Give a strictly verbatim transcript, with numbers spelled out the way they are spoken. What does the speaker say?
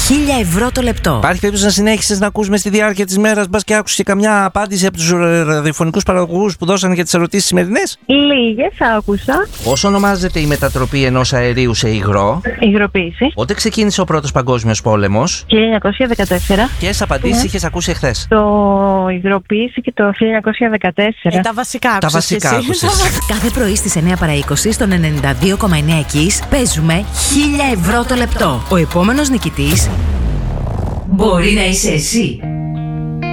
χίλια ευρώ το λεπτό. Υπάρχει περίπτωση να συνέχισες να ακούς μες στη διάρκεια της μέρας, μπας και άκουσες και καμιά απάντηση από τους ραδιοφωνικούς παραγωγούς που δώσανε για τις ερωτήσεις σημερινές? Λίγες άκουσα. Πώς ονομάζεται η μετατροπή ενός αερίου σε υγρό? Υγροποίηση. Πότε ξεκίνησε ο Πρώτος Παγκόσμιος Πόλεμος? χίλια εννιακόσια δεκατέσσερα. Ποιες απαντήσεις Ναι. είχες ακούσει εχθές? Το υγροποίηση και το χίλια εννιακόσια δεκατέσσερα. Ε, τα βασικά άκουσες. Τα βασικά και εσύ. άκουσες. Κάθε πρωί στις εννιά παρά είκοσι στον ενενήντα δύο κόμμα εννιά Kiss παίζουμε χίλια ευρώ το λεπτό. Ο επόμενος νικητής μπορεί να είσαι εσύ.